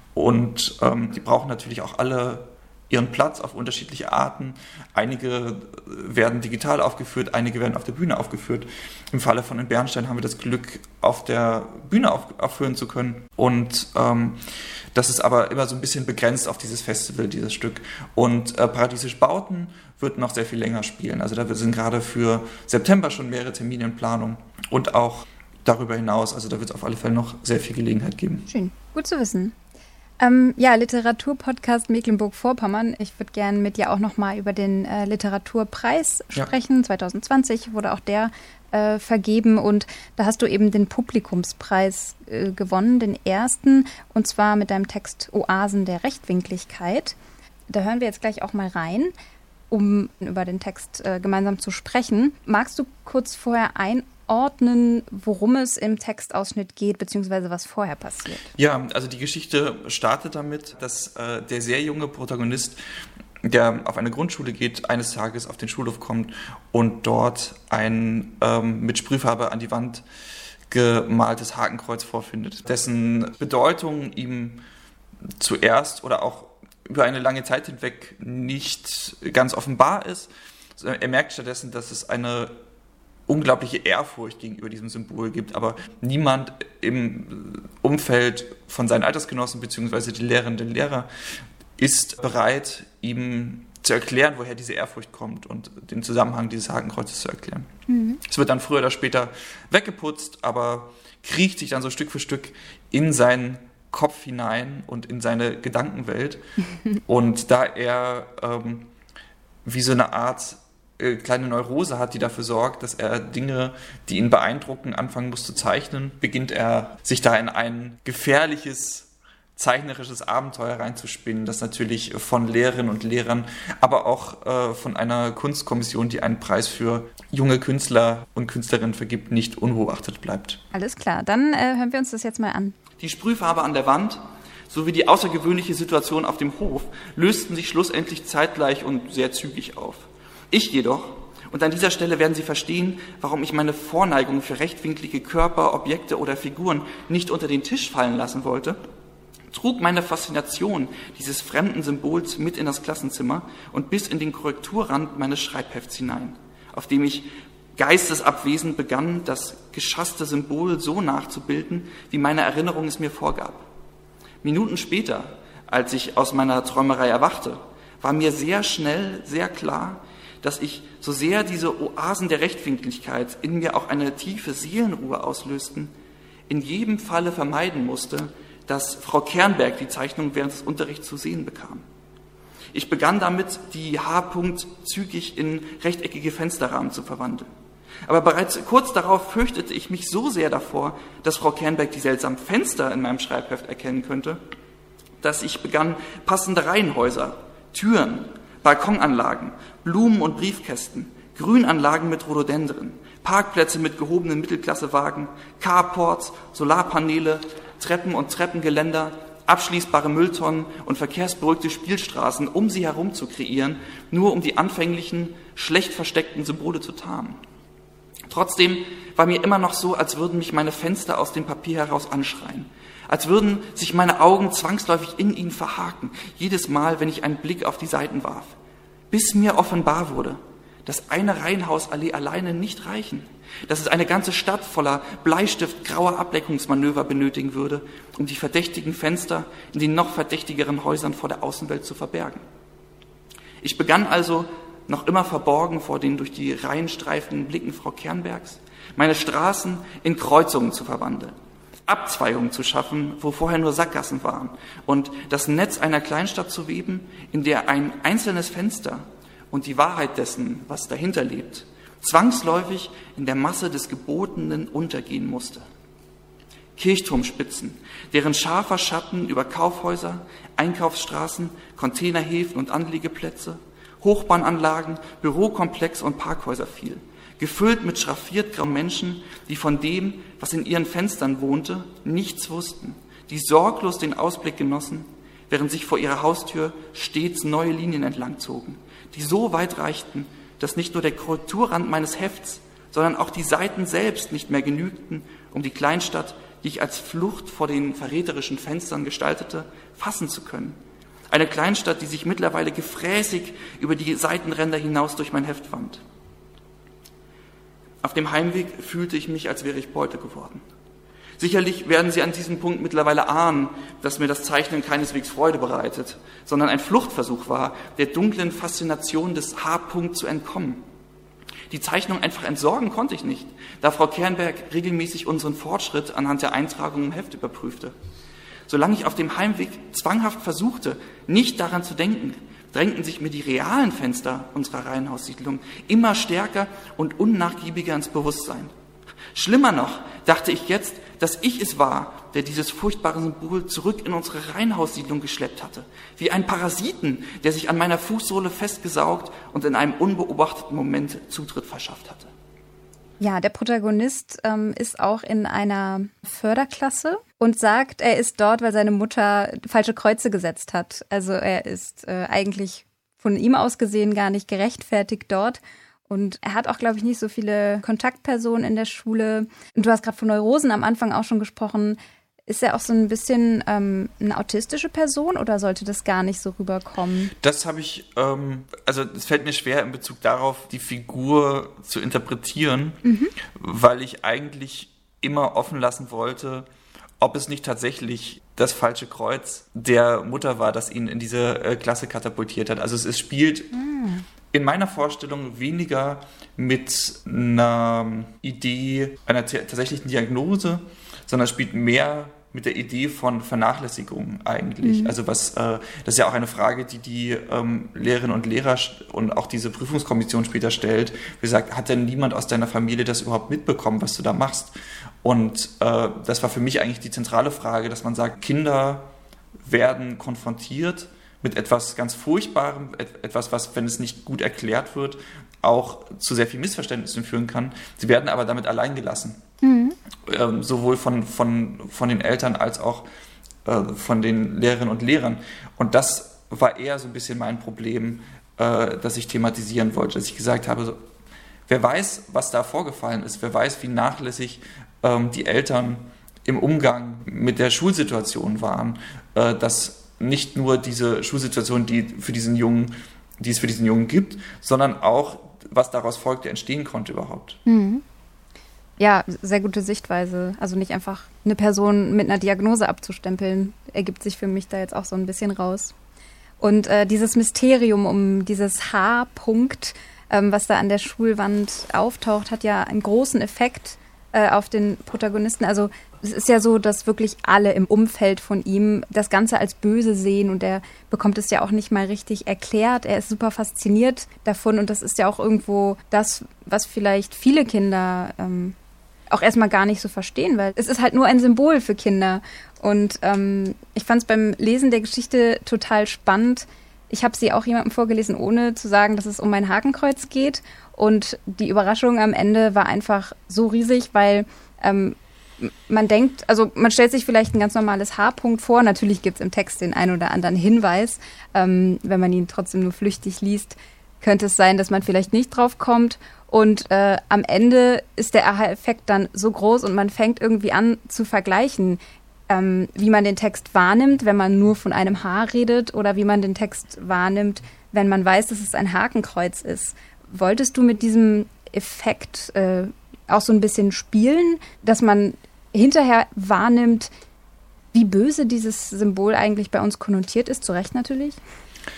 Speaker 1: und ähm, die brauchen natürlich auch alle ihren Platz auf unterschiedliche Arten. Einige werden digital aufgeführt, einige werden auf der Bühne aufgeführt. Im Falle von in Bernstein haben wir das Glück, auf der Bühne auf, aufführen zu können. Und ähm, das ist aber immer so ein bisschen begrenzt auf dieses Festival, dieses Stück. Und äh, Paradiesische Bauten wird noch sehr viel länger spielen. Also da sind gerade für September schon mehrere Termine in Planung. Und auch darüber hinaus, also da wird es auf alle Fälle noch sehr viel Gelegenheit geben.
Speaker 2: Schön, gut zu wissen. Ähm, ja, Literaturpodcast Mecklenburg-Vorpommern. Ich würde gerne mit dir auch noch mal über den äh, Literaturpreis sprechen. Ja. zwanzig zwanzig wurde auch der äh, vergeben und da hast du eben den Publikumspreis äh, gewonnen, den ersten, und zwar mit deinem Text Oasen der Rechtwinkligkeit. Da hören wir jetzt gleich auch mal rein, um über den Text äh, gemeinsam zu sprechen. Magst du kurz vorher einordnen, ordnen, worum es im Textausschnitt geht, beziehungsweise was vorher passiert?
Speaker 1: Ja, also die Geschichte startet damit, dass äh, der sehr junge Protagonist, der auf eine Grundschule geht, eines Tages auf den Schulhof kommt und dort ein ähm, mit Sprühfarbe an die Wand gemaltes Hakenkreuz vorfindet, dessen Bedeutung ihm zuerst oder auch über eine lange Zeit hinweg nicht ganz offenbar ist. Er merkt stattdessen, dass es eine unglaubliche Ehrfurcht gegenüber diesem Symbol gibt, aber niemand im Umfeld von seinen Altersgenossen bzw. die Lehrerinnen und Lehrer ist bereit, ihm zu erklären, woher diese Ehrfurcht kommt und den Zusammenhang dieses Hakenkreuzes zu erklären. Mhm. Es wird dann früher oder später weggeputzt, aber kriecht sich dann so Stück für Stück in seinen Kopf hinein und in seine Gedankenwelt. Und da er ähm, wie so eine Art kleine Neurose hat, die dafür sorgt, dass er Dinge, die ihn beeindrucken, anfangen muss zu zeichnen, beginnt er sich da in ein gefährliches, zeichnerisches Abenteuer reinzuspinnen, das natürlich von Lehrerinnen und Lehrern, aber auch äh, von einer Kunstkommission, die einen Preis für junge Künstler und Künstlerinnen vergibt, nicht unbeobachtet bleibt.
Speaker 2: Alles klar, dann äh, hören wir uns das jetzt mal an.
Speaker 3: Die Sprühfarbe an der Wand sowie die außergewöhnliche Situation auf dem Hof lösten sich schlussendlich zeitgleich und sehr zügig auf. Ich jedoch, und an dieser Stelle werden Sie verstehen, warum ich meine Vorneigung für rechtwinklige Körper, Objekte oder Figuren nicht unter den Tisch fallen lassen wollte, trug meine Faszination dieses fremden Symbols mit in das Klassenzimmer und bis in den Korrekturrand meines Schreibhefts hinein, auf dem ich geistesabwesend begann, das geschasste Symbol so nachzubilden, wie meine Erinnerung es mir vorgab. Minuten später, als ich aus meiner Träumerei erwachte, war mir sehr schnell, sehr klar, dass ich, so sehr diese Oasen der Rechtwinkligkeit in mir auch eine tiefe Seelenruhe auslösten, in jedem Falle vermeiden musste, dass Frau Kernberg die Zeichnung während des Unterrichts zu sehen bekam. Ich begann damit, die H-Punkt zügig in rechteckige Fensterrahmen zu verwandeln. Aber bereits kurz darauf fürchtete ich mich so sehr davor, dass Frau Kernberg die seltsamen Fenster in meinem Schreibheft erkennen könnte, dass ich begann, passende Reihenhäuser, Türen, Balkonanlagen, Blumen- und Briefkästen, Grünanlagen mit Rhododendren, Parkplätze mit gehobenen Mittelklassewagen, Carports, Solarpaneele, Treppen und Treppengeländer, abschließbare Mülltonnen und verkehrsberuhigte Spielstraßen um sie herum zu kreieren, nur um die anfänglichen, schlecht versteckten Symbole zu tarnen. Trotzdem war mir immer noch so, als würden mich meine Fenster aus dem Papier heraus anschreien, als würden sich meine Augen zwangsläufig in ihn verhaken, jedes Mal, wenn ich einen Blick auf die Seiten warf, bis mir offenbar wurde, dass eine Reihenhausallee alleine nicht reichen, dass es eine ganze Stadt voller Bleistift-grauer Ablenkungsmanöver benötigen würde, um die verdächtigen Fenster in den noch verdächtigeren Häusern vor der Außenwelt zu verbergen. Ich begann also, noch immer verborgen vor den durch die Reihen streifenden Blicken Frau Kernbergs, meine Straßen in Kreuzungen zu verwandeln, Abzweigungen zu schaffen, wo vorher nur Sackgassen waren, und das Netz einer Kleinstadt zu weben, in der ein einzelnes Fenster und die Wahrheit dessen, was dahinter lebt, zwangsläufig in der Masse des Gebotenen untergehen musste. Kirchturmspitzen, deren scharfer Schatten über Kaufhäuser, Einkaufsstraßen, Containerhäfen und Anliegeplätze, Hochbahnanlagen, Bürokomplexe und Parkhäuser fiel, gefüllt mit schraffiert grauen Menschen, die von dem, was in ihren Fenstern wohnte, nichts wussten, die sorglos den Ausblick genossen, während sich vor ihrer Haustür stets neue Linien entlang zogen, die so weit reichten, dass nicht nur der Korrekturrand meines Hefts, sondern auch die Seiten selbst nicht mehr genügten, um die Kleinstadt, die ich als Flucht vor den verräterischen Fenstern gestaltete, fassen zu können. Eine Kleinstadt, die sich mittlerweile gefräßig über die Seitenränder hinaus durch mein Heft wand. Auf dem Heimweg fühlte ich mich, als wäre ich Beute geworden. Sicherlich werden Sie an diesem Punkt mittlerweile ahnen, dass mir das Zeichnen keineswegs Freude bereitet, sondern ein Fluchtversuch war, der dunklen Faszination des H-Punkt zu entkommen. Die Zeichnung einfach entsorgen konnte ich nicht, da Frau Kernberg regelmäßig unseren Fortschritt anhand der Eintragung im Heft überprüfte. Solange ich auf dem Heimweg zwanghaft versuchte, nicht daran zu denken, drängten sich mir die realen Fenster unserer Reihenhaussiedlung immer stärker und unnachgiebiger ins Bewusstsein. Schlimmer noch, dachte ich jetzt, dass ich es war, der dieses furchtbare Symbol zurück in unsere Reihenhaussiedlung geschleppt hatte, wie ein Parasiten, der sich an meiner Fußsohle festgesaugt und in einem unbeobachteten Moment Zutritt verschafft hatte.
Speaker 2: Ja, der Protagonist ähm, ist auch in einer Förderklasse und sagt, er ist dort, weil seine Mutter falsche Kreuze gesetzt hat. Also er ist äh, eigentlich von ihm aus gesehen gar nicht gerechtfertigt dort. Und er hat auch, glaube ich, nicht so viele Kontaktpersonen in der Schule. Und du hast gerade von Neurosen am Anfang auch schon gesprochen. Ist er auch so ein bisschen ähm, eine autistische Person oder sollte das gar nicht so rüberkommen?
Speaker 1: Das habe ich, ähm, also es fällt mir schwer in Bezug darauf, die Figur zu interpretieren, mhm. weil ich eigentlich immer offen lassen wollte, ob es nicht tatsächlich das falsche Kreuz der Mutter war, das ihn in diese äh, Klasse katapultiert hat. Also es, es spielt mhm. in meiner Vorstellung weniger mit einer Idee, einer t- tatsächlichen Diagnose, sondern spielt mehr mit der Idee von Vernachlässigung eigentlich. Mhm. Also was, äh, das ist ja auch eine Frage, die die ähm, Lehrerinnen und Lehrer und auch diese Prüfungskommission später stellt. Wie gesagt, hat denn niemand aus deiner Familie das überhaupt mitbekommen, was du da machst? Und äh, das war für mich eigentlich die zentrale Frage, dass man sagt, Kinder werden konfrontiert mit etwas ganz Furchtbarem, etwas, was, wenn es nicht gut erklärt wird, auch zu sehr viel Missverständnissen führen kann. Sie werden aber damit allein gelassen. Mhm. Ähm, sowohl von, von, von den Eltern als auch äh, von den Lehrerinnen und Lehrern. Und das war eher so ein bisschen mein Problem, äh, das ich thematisieren wollte, dass ich gesagt habe, so, wer weiß, was da vorgefallen ist, wer weiß, wie nachlässig ähm, die Eltern im Umgang mit der Schulsituation waren, äh, dass nicht nur diese Schulsituation, die für diesen Jungen, die es für diesen Jungen gibt, sondern auch, was daraus folgte, entstehen konnte überhaupt.
Speaker 2: Mhm. Ja, sehr gute Sichtweise. Also nicht einfach eine Person mit einer Diagnose abzustempeln, ergibt sich für mich da jetzt auch so ein bisschen raus. Und äh, dieses Mysterium um dieses H-Punkt, ähm, was da an der Schulwand auftaucht, hat ja einen großen Effekt äh, auf den Protagonisten. Also es ist ja so, dass wirklich alle im Umfeld von ihm das Ganze als böse sehen und er bekommt es ja auch nicht mal richtig erklärt. Er ist super fasziniert davon und das ist ja auch irgendwo das, was vielleicht viele Kinder ähm, auch erstmal gar nicht so verstehen, weil es ist halt nur ein Symbol für Kinder. Und ähm, ich fand es beim Lesen der Geschichte total spannend. Ich habe sie auch jemandem vorgelesen, ohne zu sagen, dass es um ein Hakenkreuz geht. Und die Überraschung am Ende war einfach so riesig, weil ähm, man denkt, also man stellt sich vielleicht ein ganz normales H-Punkt vor. Natürlich gibt es im Text den einen oder anderen Hinweis. Ähm, wenn man ihn trotzdem nur flüchtig liest, könnte es sein, dass man vielleicht nicht drauf kommt. Und äh, am Ende ist der Aha-Effekt dann so groß und man fängt irgendwie an zu vergleichen, ähm, wie man den Text wahrnimmt, wenn man nur von einem H redet oder wie man den Text wahrnimmt, wenn man weiß, dass es ein Hakenkreuz ist. Wolltest du mit diesem Effekt äh, auch so ein bisschen spielen, dass man hinterher wahrnimmt, wie böse dieses Symbol eigentlich bei uns konnotiert ist, zu Recht natürlich?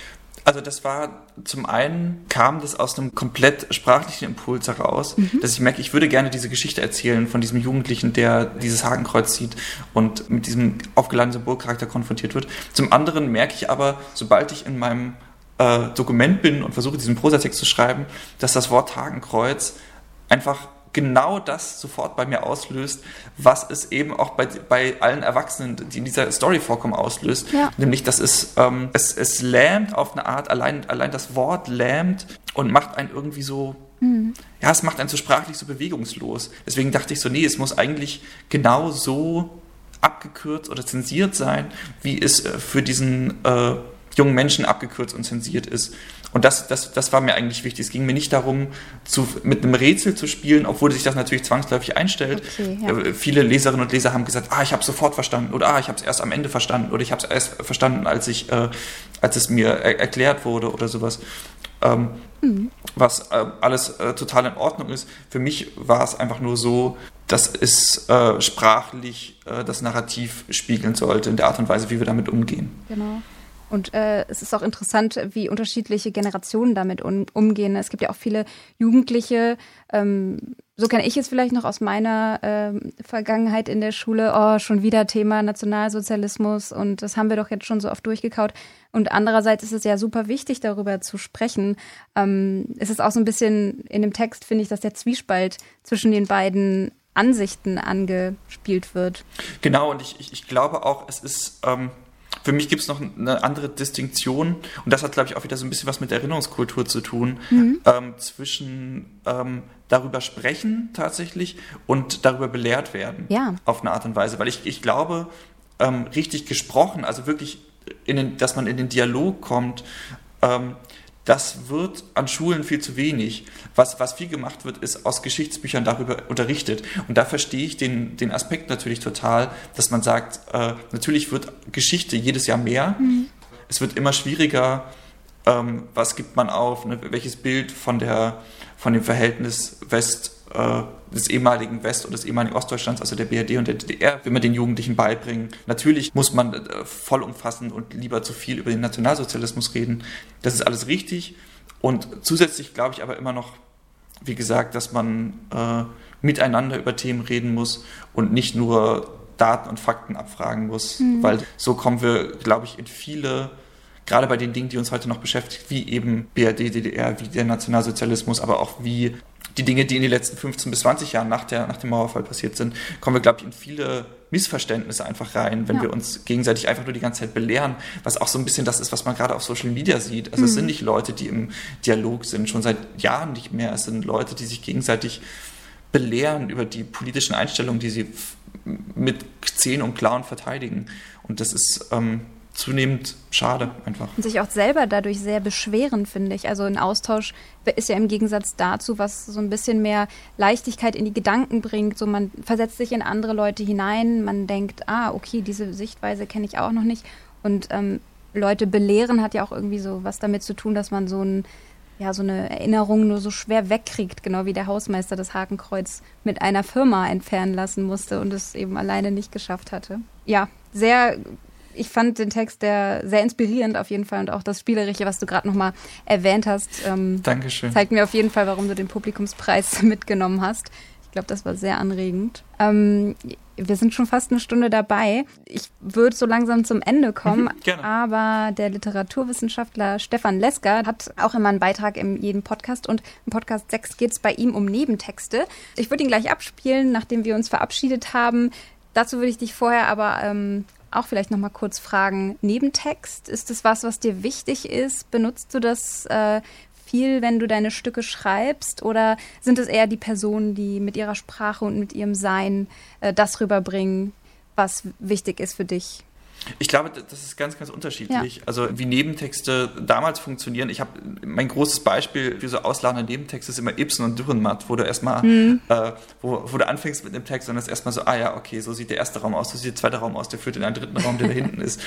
Speaker 1: Also das war, zum einen kam das aus einem komplett sprachlichen Impuls heraus, mhm. dass ich merke, ich würde gerne diese Geschichte erzählen von diesem Jugendlichen, der dieses Hakenkreuz sieht und mit diesem aufgeladenen Symbolcharakter konfrontiert wird. Zum anderen merke ich aber, sobald ich in meinem äh, Dokument bin und versuche, diesen Prosatext zu schreiben, dass das Wort Hakenkreuz einfach genau das sofort bei mir auslöst, was es eben auch bei, bei allen Erwachsenen, die in dieser Story vorkommen, auslöst. Ja. Nämlich, dass es, ähm, es, es lähmt auf eine Art, allein, allein das Wort lähmt und macht einen irgendwie so, mhm. ja, es macht einen so sprachlich so bewegungslos. Deswegen dachte ich so, nee, es muss eigentlich genau so abgekürzt oder zensiert sein, wie es äh, für diesen äh, jungen Menschen abgekürzt und zensiert ist. Und das, das, das war mir eigentlich wichtig. Es ging mir nicht darum, zu, mit einem Rätsel zu spielen, obwohl sich das natürlich zwangsläufig einstellt. Okay, ja. Viele Leserinnen und Leser haben gesagt, ah, ich habe es sofort verstanden oder ah, ich habe es erst am Ende verstanden oder ich habe es erst verstanden, als ich, äh, als es mir er- erklärt wurde oder sowas. Ähm, mhm. Was äh, alles äh, total in Ordnung ist. Für mich war es einfach nur so, dass es äh, sprachlich äh, das Narrativ spiegeln sollte in der Art und Weise, wie wir damit umgehen.
Speaker 2: Genau. Und äh, es ist auch interessant, wie unterschiedliche Generationen damit um, umgehen. Es gibt ja auch viele Jugendliche, ähm, so kenne ich es vielleicht noch aus meiner ähm, Vergangenheit in der Schule, oh, schon wieder Thema Nationalsozialismus und das haben wir doch jetzt schon so oft durchgekaut. Und andererseits ist es ja super wichtig, darüber zu sprechen. Ähm, es ist auch so ein bisschen in dem Text, finde ich, dass der Zwiespalt zwischen den beiden Ansichten angespielt wird.
Speaker 1: Genau, und ich, ich, ich glaube auch, es ist... Ähm Für mich gibt es noch eine andere Distinktion und das hat, glaube ich, auch wieder so ein bisschen was mit Erinnerungskultur zu tun, mhm. ähm, zwischen ähm, darüber sprechen tatsächlich und darüber belehrt werden, ja. auf eine Art und Weise. Weil ich, ich glaube, ähm, richtig gesprochen, also wirklich, in den, dass man in den Dialog kommt, ähm, das wird an Schulen viel zu wenig. Was, was viel gemacht wird, ist aus Geschichtsbüchern darüber unterrichtet. Und da verstehe ich den, den Aspekt natürlich total, dass man sagt, äh, natürlich wird Geschichte jedes Jahr mehr. Mhm. Es wird immer schwieriger. Ähm, was gibt man auf? Ne? Welches Bild von, der, von dem Verhältnis West, äh, des ehemaligen West- und des ehemaligen Ostdeutschlands, also der B R D und der D D R, will man den Jugendlichen beibringen. Natürlich muss man äh, vollumfassend und lieber zu viel über den Nationalsozialismus reden. Das ist alles richtig. Und zusätzlich glaube ich aber immer noch, wie gesagt, dass man äh, miteinander über Themen reden muss und nicht nur Daten und Fakten abfragen muss, mhm. weil so kommen wir, glaube ich, in viele, gerade bei den Dingen, die uns heute noch beschäftigen, wie eben B R D, D D R, wie der Nationalsozialismus, aber auch wie die Dinge, die in den letzten fünfzehn bis zwanzig Jahren nach, der, nach dem Mauerfall passiert sind, kommen wir, glaube ich, in viele Missverständnisse einfach rein, wenn ja. wir uns gegenseitig einfach nur die ganze Zeit belehren, was auch so ein bisschen das ist, was man gerade auf Social Media sieht. Also mhm. es sind nicht Leute, die im Dialog sind, schon seit Jahren nicht mehr. Es sind Leute, die sich gegenseitig belehren über die politischen Einstellungen, die sie f- mit Zähnen und Klauen verteidigen. Und das ist ähm, zunehmend schade einfach.
Speaker 2: Und sich auch selber dadurch sehr beschweren, finde ich. Also ein Austausch ist ja im Gegensatz dazu, was so ein bisschen mehr Leichtigkeit in die Gedanken bringt. So, man versetzt sich in andere Leute hinein, man denkt, ah, okay, diese Sichtweise kenne ich auch noch nicht. Und ähm, Leute belehren hat ja auch irgendwie so was damit zu tun, dass man so ein ja, so eine Erinnerung nur so schwer wegkriegt, genau wie der Hausmeister das Hakenkreuz mit einer Firma entfernen lassen musste und es eben alleine nicht geschafft hatte. Ja, sehr, ich fand den Text der, sehr inspirierend auf jeden Fall und auch das Spielerische, was du gerade nochmal erwähnt hast. Ähm,
Speaker 1: Dankeschön.
Speaker 2: Zeigt mir auf jeden Fall, warum du den Publikumspreis mitgenommen hast. Ich glaube, das war sehr anregend. Ähm, wir sind schon fast eine Stunde dabei. Ich würde so langsam zum Ende kommen,
Speaker 1: mhm, gerne.
Speaker 2: Aber der Literaturwissenschaftler Stefan Lesker hat auch immer einen Beitrag in jedem Podcast und im Podcast sechs geht es bei ihm um Nebentexte. Ich würde ihn gleich abspielen, nachdem wir uns verabschiedet haben. Dazu würde ich dich vorher aber ähm, auch vielleicht noch mal kurz fragen, Nebentext, ist das was, was dir wichtig ist? Benutzt du das äh, viel, wenn du deine Stücke schreibst? Oder sind es eher die Personen, die mit ihrer Sprache und mit ihrem Sein äh, das rüberbringen, was wichtig ist für dich?
Speaker 1: Ich glaube, das ist ganz, ganz unterschiedlich. Ja. Also wie Nebentexte damals funktionieren. Ich habe mein großes Beispiel für so ausladende Nebentexte ist immer Ibsen und Dürrenmatt, wo du erstmal, mhm. äh, wo, wo du anfängst mit einem Text und das erstmal so, ah ja, okay, so sieht der erste Raum aus, so sieht der zweite Raum aus, der führt in einen dritten Raum, der da hinten ist.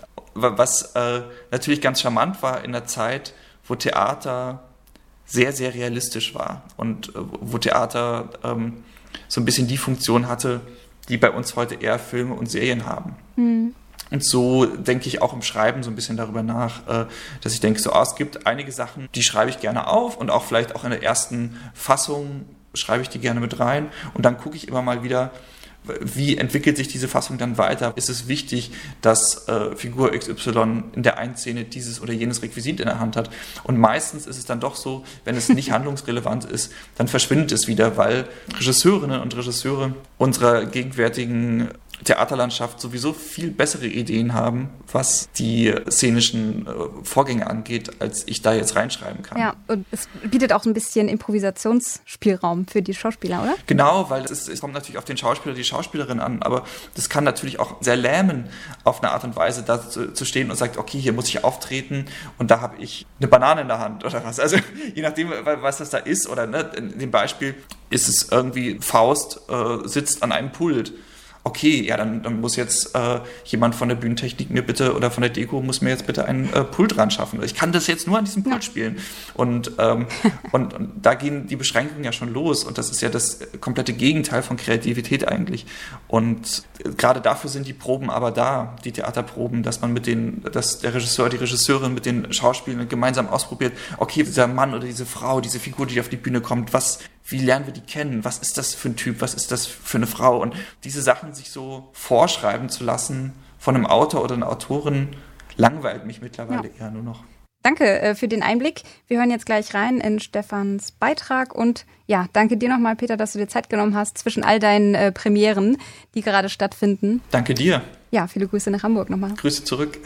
Speaker 1: Was äh, natürlich ganz charmant war in der Zeit, wo Theater sehr, sehr realistisch war und äh, wo Theater ähm, so ein bisschen die Funktion hatte, die bei uns heute eher Filme und Serien haben. Mhm. Und so denke ich auch im Schreiben so ein bisschen darüber nach, äh, dass ich denke, so, ah, es gibt einige Sachen, die schreibe ich gerne auf und auch vielleicht auch in der ersten Fassung schreibe ich die gerne mit rein und dann gucke ich immer mal wieder, wie entwickelt sich diese Fassung dann weiter? Ist es wichtig, dass äh, Figur X Y in der einen Szene dieses oder jenes Requisit in der Hand hat? Und meistens ist es dann doch so, wenn es nicht handlungsrelevant ist, dann verschwindet es wieder, weil Regisseurinnen und Regisseure unserer gegenwärtigen Theaterlandschaft sowieso viel bessere Ideen haben, was die szenischen äh, Vorgänge angeht, als ich da jetzt reinschreiben kann.
Speaker 2: Ja, und es bietet auch so ein bisschen Improvisationsspielraum für die Schauspieler, oder?
Speaker 1: Genau, weil es, ist, es kommt natürlich auf den Schauspieler, die Schauspielerin an, aber das kann natürlich auch sehr lähmen, auf eine Art und Weise da zu, zu stehen und sagt, okay, hier muss ich auftreten und da habe ich eine Banane in der Hand oder was. Also je nachdem, was das da ist oder ne, in dem Beispiel ist es irgendwie Faust äh, sitzt an einem Pult. Okay, ja, dann, dann muss jetzt äh, jemand von der Bühnentechnik mir bitte oder von der Deko muss mir jetzt bitte ein äh, Pult ran schaffen. Ich kann das jetzt nur an diesem Pult ja. spielen. Und, ähm, und, und da gehen die Beschränkungen ja schon los. Und das ist ja das komplette Gegenteil von Kreativität eigentlich. Und gerade dafür sind die Proben aber da, die Theaterproben, dass man mit den, dass der Regisseur, die Regisseurin mit den Schauspielern gemeinsam ausprobiert, okay, dieser Mann oder diese Frau, diese Figur, die auf die Bühne kommt, was wie lernen wir die kennen? Was ist das für ein Typ? Was ist das für eine Frau? Und diese Sachen sich so vorschreiben zu lassen von einem Autor oder einer Autorin, langweilt mich mittlerweile ja. eher nur noch.
Speaker 2: Danke äh, für den Einblick. Wir hören jetzt gleich rein in Stefans Beitrag. Und ja, danke dir nochmal, Peter, dass du dir Zeit genommen hast zwischen all deinen äh, Premieren, die gerade stattfinden.
Speaker 1: Danke dir.
Speaker 2: Ja, viele Grüße nach Hamburg nochmal.
Speaker 1: Grüße zurück.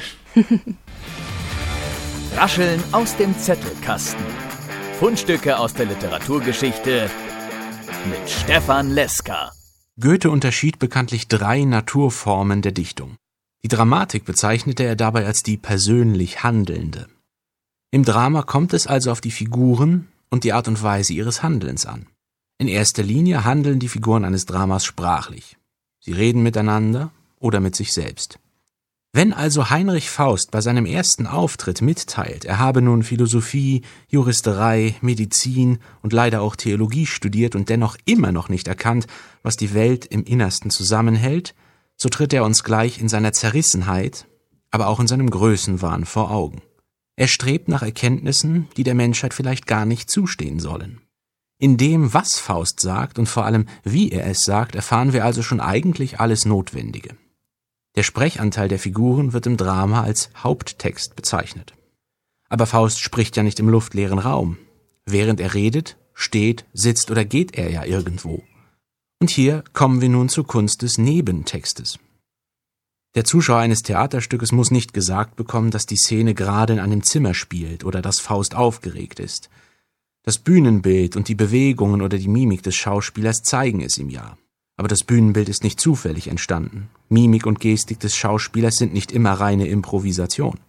Speaker 4: Rascheln aus dem Zettelkasten. Fundstücke aus der Literaturgeschichte mit Stefan Leska.
Speaker 5: Goethe unterschied bekanntlich drei Naturformen der Dichtung. Die Dramatik bezeichnete er dabei als die persönlich Handelnde. Im Drama kommt es also auf die Figuren und die Art und Weise ihres Handelns an. In erster Linie handeln die Figuren eines Dramas sprachlich. Sie reden miteinander oder mit sich selbst. Wenn also Heinrich Faust bei seinem ersten Auftritt mitteilt, er habe nun Philosophie, Juristerei, Medizin und leider auch Theologie studiert und dennoch immer noch nicht erkannt, was die Welt im Innersten zusammenhält, so tritt er uns gleich in seiner Zerrissenheit, aber auch in seinem Größenwahn vor Augen. Er strebt nach Erkenntnissen, die der Menschheit vielleicht gar nicht zustehen sollen. In dem, was Faust sagt und vor allem, wie er es sagt, erfahren wir also schon eigentlich alles Notwendige. Der Sprechanteil der Figuren wird im Drama als Haupttext bezeichnet. Aber Faust spricht ja nicht im luftleeren Raum. Während er redet, steht, sitzt oder geht er ja irgendwo. Und hier kommen wir nun zur Kunst des Nebentextes. Der Zuschauer eines Theaterstückes muss nicht gesagt bekommen, dass die Szene gerade in einem Zimmer spielt oder dass Faust aufgeregt ist. Das Bühnenbild und die Bewegungen oder die Mimik des Schauspielers zeigen es ihm ja. Aber das Bühnenbild ist nicht zufällig entstanden. Mimik und Gestik des Schauspielers sind nicht immer reine Improvisation.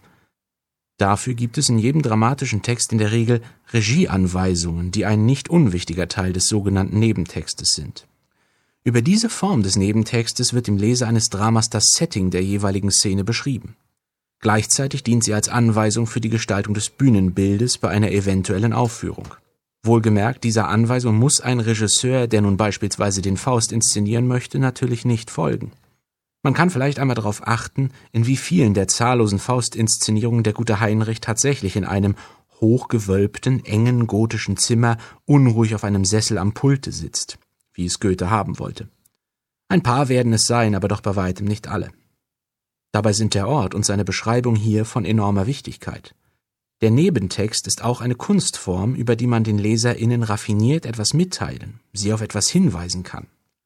Speaker 5: Dafür gibt es in jedem dramatischen Text in der Regel Regieanweisungen, die ein nicht unwichtiger Teil des sogenannten Nebentextes sind. Über diese Form des Nebentextes wird dem Leser eines Dramas das Setting der jeweiligen Szene beschrieben. Gleichzeitig dient sie als Anweisung für die Gestaltung des Bühnenbildes bei einer eventuellen Aufführung. Wohlgemerkt, dieser Anweisung muss ein Regisseur, der nun beispielsweise den Faust inszenieren möchte, natürlich nicht folgen. Man kann vielleicht einmal darauf achten, in wie vielen der zahllosen Faust-Inszenierungen der gute Heinrich tatsächlich in einem hochgewölbten, engen gotischen Zimmer unruhig auf einem Sessel am Pulte sitzt, wie es Goethe haben wollte. Ein paar werden es sein, aber doch bei weitem nicht alle. Dabei sind der Ort und seine Beschreibung hier von enormer Wichtigkeit. Der Nebentext ist auch eine Kunstform, über die man den LeserInnen raffiniert etwas mitteilen, sie auf etwas hinweisen kann.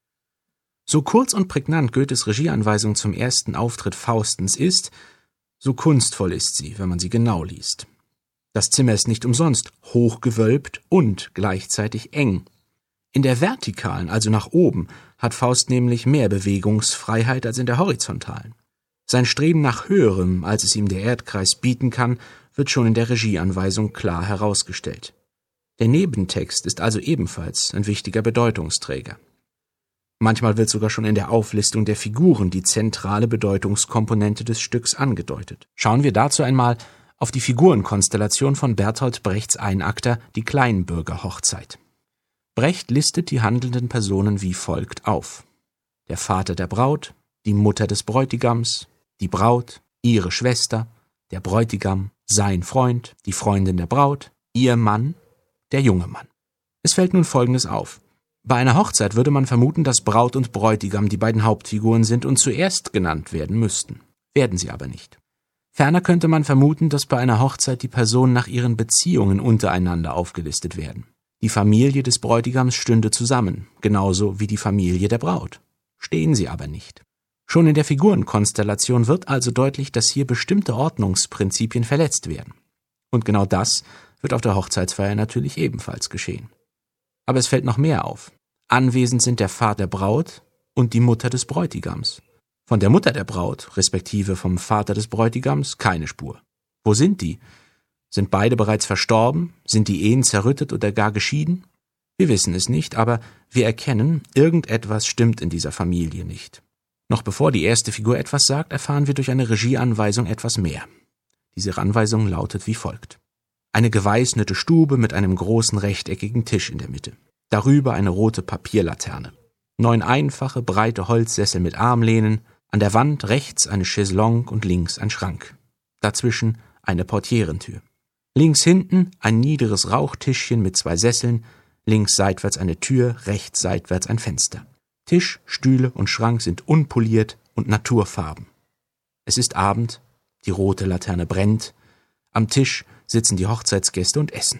Speaker 5: So kurz und prägnant Goethes Regieanweisung zum ersten Auftritt Faustens ist, so kunstvoll ist sie, wenn man sie genau liest. Das Zimmer ist nicht umsonst hochgewölbt und gleichzeitig eng. In der vertikalen, also nach oben, hat Faust nämlich mehr Bewegungsfreiheit als in der horizontalen. Sein Streben nach Höherem, als es ihm der Erdkreis bieten kann, wird schon in der Regieanweisung klar herausgestellt. Der Nebentext ist also ebenfalls ein wichtiger Bedeutungsträger. Manchmal wird sogar schon in der Auflistung der Figuren die zentrale Bedeutungskomponente des Stücks angedeutet. Schauen wir dazu einmal auf die Figurenkonstellation von Bertolt Brechts Einakter Die Kleinbürgerhochzeit. Brecht listet die handelnden Personen wie folgt auf: Der Vater der Braut, die Mutter des Bräutigams, Die Braut, ihre Schwester, der Bräutigam, sein Freund, die Freundin der Braut, ihr Mann, der junge Mann. Es fällt nun Folgendes auf. Bei einer Hochzeit würde man vermuten, dass Braut und Bräutigam die beiden Hauptfiguren sind und zuerst genannt werden müssten. Werden sie aber nicht. Ferner könnte man vermuten, dass bei einer Hochzeit die Personen nach ihren Beziehungen untereinander aufgelistet werden. Die Familie des Bräutigams stünde zusammen, genauso wie die Familie der Braut. Stehen sie aber nicht. Schon in der Figurenkonstellation wird also deutlich, dass hier bestimmte Ordnungsprinzipien verletzt werden. Und genau das wird auf der Hochzeitsfeier natürlich ebenfalls geschehen. Aber es fällt noch mehr auf. Anwesend sind der Vater der Braut und die Mutter des Bräutigams. Von der Mutter der Braut, respektive vom Vater des Bräutigams, keine Spur. Wo sind die? Sind beide bereits verstorben? Sind die Ehen zerrüttet oder gar geschieden? Wir wissen es nicht, aber wir erkennen, irgendetwas stimmt in dieser Familie nicht. Noch bevor die erste Figur etwas sagt, erfahren wir durch eine Regieanweisung etwas mehr. Diese Anweisung lautet wie folgt. Eine geweißnete Stube mit einem großen rechteckigen Tisch in der Mitte. Darüber eine rote Papierlaterne. Neun einfache, breite Holzsessel mit Armlehnen. An der Wand rechts eine Chaiselongue und links ein Schrank. Dazwischen eine Portierentür. Links hinten ein niederes Rauchtischchen mit zwei Sesseln. Links seitwärts eine Tür, rechts seitwärts ein Fenster. Tisch, Stühle und Schrank sind unpoliert und naturfarben. Es ist Abend, die rote Laterne brennt. Am Tisch sitzen die Hochzeitsgäste und essen.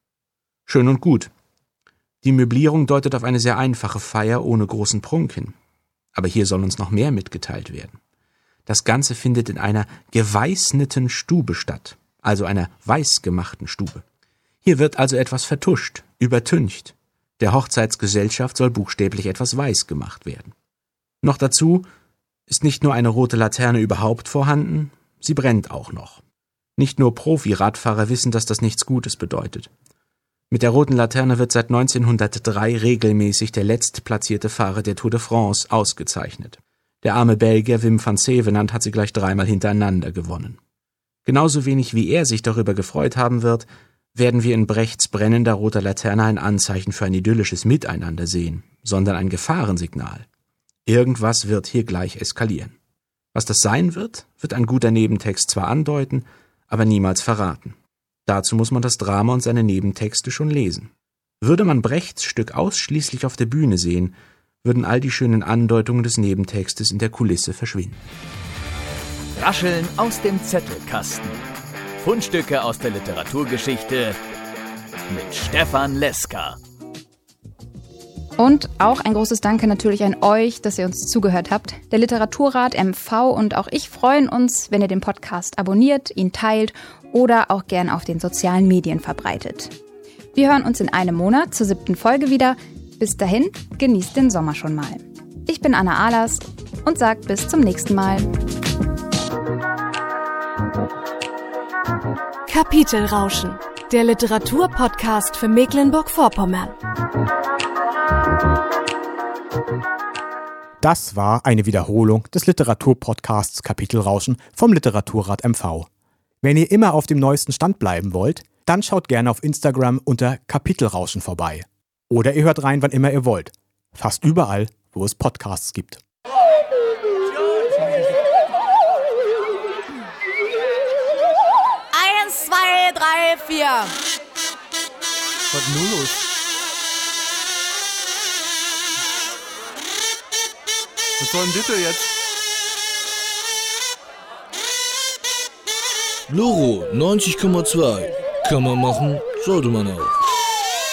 Speaker 5: Schön und gut. Die Möblierung deutet auf eine sehr einfache Feier ohne großen Prunk hin. Aber hier soll uns noch mehr mitgeteilt werden. Das Ganze findet in einer geweißneten Stube statt, also einer weißgemachten Stube. Hier wird also etwas vertuscht, übertüncht. Der Hochzeitsgesellschaft soll buchstäblich etwas weiß gemacht werden. Noch dazu ist nicht nur eine rote Laterne überhaupt vorhanden, sie brennt auch noch. Nicht nur Profi-Radfahrer wissen, dass das nichts Gutes bedeutet. Mit der roten Laterne wird seit neunzehnhundertdrei regelmäßig der letztplatzierte Fahrer der Tour de France ausgezeichnet. Der arme Belgier Wim van Zevenand hat sie gleich dreimal hintereinander gewonnen. Genauso wenig wie er sich darüber gefreut haben wird, werden wir in Brechts brennender roter Laterne ein Anzeichen für ein idyllisches Miteinander sehen, sondern ein Gefahrensignal. Irgendwas wird hier gleich eskalieren. Was das sein wird, wird ein guter Nebentext zwar andeuten, aber niemals verraten. Dazu muss man das Drama und seine Nebentexte schon lesen. Würde man Brechts Stück ausschließlich auf der Bühne sehen, würden all die schönen Andeutungen des Nebentextes in der Kulisse verschwinden.
Speaker 4: Rascheln aus dem Zettelkasten. Fundstücke aus der Literaturgeschichte mit Stefan Leska.
Speaker 2: Und auch ein großes Danke natürlich an euch, dass ihr uns zugehört habt. Der Literaturrat M V und auch ich freuen uns, wenn ihr den Podcast abonniert, ihn teilt oder auch gern auf den sozialen Medien verbreitet. Wir hören uns in einem Monat zur siebten Folge wieder. Bis dahin, genießt den Sommer schon mal. Ich bin Anna Ahlers und sag bis zum nächsten Mal.
Speaker 6: Kapitelrauschen, der Literaturpodcast für Mecklenburg-Vorpommern.
Speaker 7: Das war eine Wiederholung des Literaturpodcasts Kapitelrauschen vom Literaturrat M V. Wenn ihr immer auf dem neuesten Stand bleiben wollt, dann schaut gerne auf Instagram unter Kapitelrauschen vorbei. Oder ihr hört rein, wann immer ihr wollt. Fast überall, wo es Podcasts gibt.
Speaker 6: Eins, zwei, drei, vier.
Speaker 7: Was ist nun los? Was soll denn das jetzt?
Speaker 8: Loro neunzig Komma zwei. Kann man machen, sollte man auch.